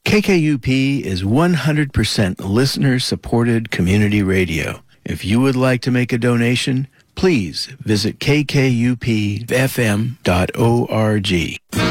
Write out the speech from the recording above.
KKUP is 100% listener-supported community radio. If you would like to make a donation, please visit kkupfm.org.